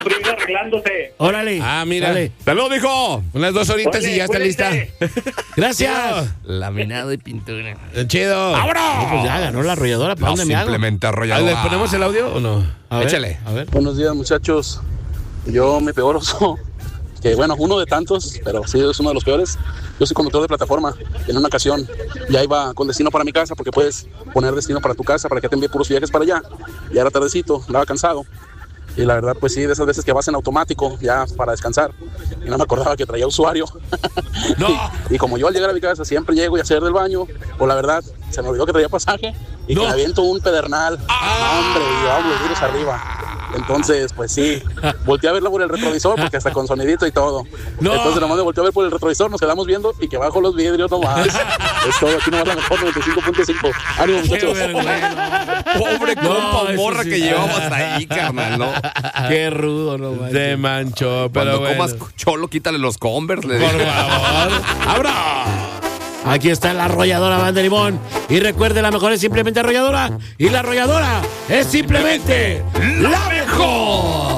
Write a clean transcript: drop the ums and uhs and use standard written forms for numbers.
primero arreglándose. Órale. Ah, mira. Dale. Saludos, mijo. Unas 2 horitas Órale, y ya está cuídense. lista. Gracias. Laminado y pintura. Chido. No, pues ya ganó la arrolladora. ¿Para No, dónde me hago? simplemente Ah, arrolladora. ¿les ponemos el audio o no? A ver, Échale. A ver. Buenos días, muchachos. Yo, mi peor oso, que bueno, uno de tantos, pero sí es uno de los peores. Yo soy conductor de plataforma. En una ocasión ya iba con destino para mi casa, porque puedes poner destino para tu casa para que te envíe puros viajes para allá. Ya era tardecito, andaba cansado. Y la verdad, pues sí, de esas veces que vas en automático ya para descansar. Y no me acordaba que traía usuario. ¡No! y como yo al llegar a mi casa siempre llego y a hacer del baño, o la verdad, se me olvidó que traía pasaje y ¡No! que me aviento un pedernal. Hombre, y vamos los virus arriba. Entonces, pues sí, volteé a verla por el retrovisor porque hasta con sonidito y todo. ¡No! Entonces nomás me volteé a ver por el retrovisor, nos quedamos viendo y que bajo los vidrios nomás. Es todo, aquí nomás la mejor 95.5. Ánimo, muchachos. Pobre compa eso morra sí. que llevamos ahí, carnal, ¿no? Qué rudo, no manches. Se manchó, pero Cuando bueno. comas cholo, quítale los Converse. Le Por digo. favor. ¡Abra! Aquí está la arrolladora Van de Limón. Y recuerde, la mejor es simplemente arrolladora. Y la arrolladora es simplemente la mejor.